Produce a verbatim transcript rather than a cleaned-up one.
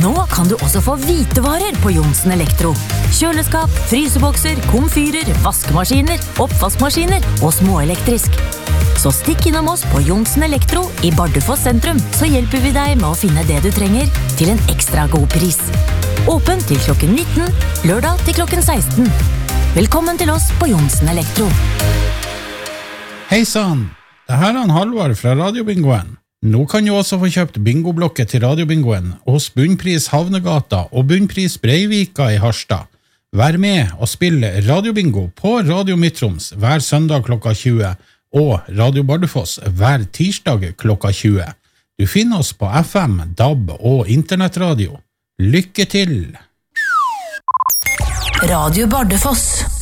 Nå kan du også få hvitevarer på Johnsen Elektro. Kjøleskap, frysebokser, komfyrer, vaskemaskiner, oppvaskmaskiner og småelektrisk. Så stikk innom oss på Johnsen Elektro i Bardufoss sentrum, så hjelper vi deg med å finne det du trenger til en ekstra god pris. Åpen til klokken nitten, lørdag til klokken seksten. Velkommen til oss på Johnsen Elektro. Hei sann, det her er han Halvard fra Radiobingoen. Nå kan du også få kjøpt bingoblokket til Radiobingoen hos Bunnpris Havnegata og Bunnpris Breivika i Harstad. Vær med og spill Radiobingo på Radio Midtroms hver søndag klokka tjue og Radio Bardufoss hver tirsdag klokka tjue. Du finner oss på F M, D A B og internettradio. Lykke til! Radio Bardufoss.